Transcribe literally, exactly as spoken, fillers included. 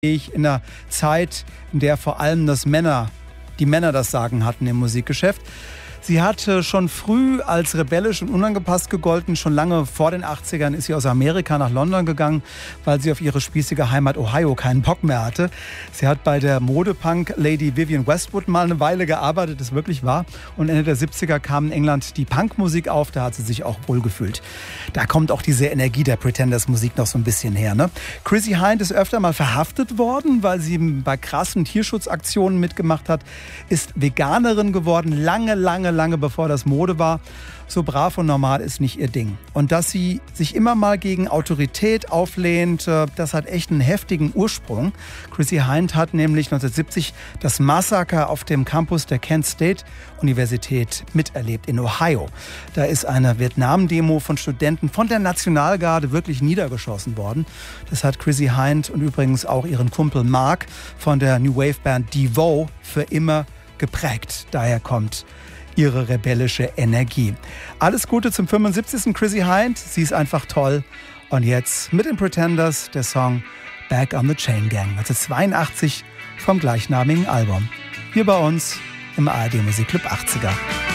Ich in einer Zeit, in der vor allem das Männer, die Männer das Sagen hatten im Musikgeschäft. Sie hat schon früh als rebellisch und unangepasst gegolten. Schon lange vor den achtzigern ist sie aus Amerika nach London gegangen, weil sie auf ihre spießige Heimat Ohio keinen Bock mehr hatte. Sie hat bei der Modepunk Lady Vivienne Westwood mal eine Weile gearbeitet, das wirklich wahr. Und Ende der siebziger kam in England die Punkmusik auf, da hat sie sich auch wohlgefühlt. Da kommt auch diese Energie der Pretenders-Musik noch so ein bisschen her, ne? Chrissie Hynde ist öfter mal verhaftet worden, weil sie bei krassen Tierschutzaktionen mitgemacht hat, ist Veganerin geworden, lange, lange lange bevor das Mode war. So brav und normal ist nicht ihr Ding. Und dass sie sich immer mal gegen Autorität auflehnt, das hat echt einen heftigen Ursprung. Chrissie Hynde hat nämlich neunzehnhundertsiebzig das Massaker auf dem Campus der Kent State Universität miterlebt in Ohio. Da ist eine Vietnam-Demo von Studenten von der Nationalgarde wirklich niedergeschossen worden. Das hat Chrissie Hynde und übrigens auch ihren Kumpel Mark von der New Wave Band Devo für immer geprägt. Daher kommt ihre rebellische Energie. Alles Gute zum fünfundsiebzigsten Chrissie Hynde. Sie ist einfach toll. Und jetzt mit den Pretenders der Song Back on the Chain Gang, neunzehnhundertzweiundachtzig vom gleichnamigen Album. Hier bei uns im A R D Musikclub achtziger.